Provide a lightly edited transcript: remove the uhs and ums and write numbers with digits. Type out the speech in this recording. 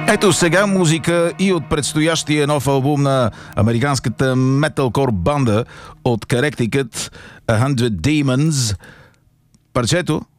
Ето сега музика и от предстоящия нов албум на американската металкор банда от Connecticut, 100 Demons. Парчето